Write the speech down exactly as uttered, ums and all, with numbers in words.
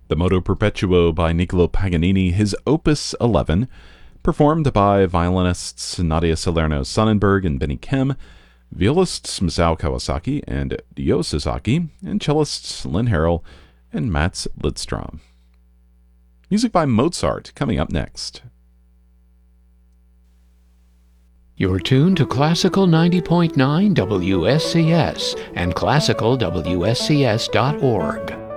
The Moto Perpetuo by Niccolo Paganini, his Opus eleven, performed by violinists Nadia Salerno-Sonnenberg and Benny Kim, violists Masao Kawasaki and Ryo Sasaki, and cellists Lynn Harrell and Mats Lidstrom. Music by Mozart coming up next. You're tuned to Classical ninety point nine W S C S and classical W S C S dot org.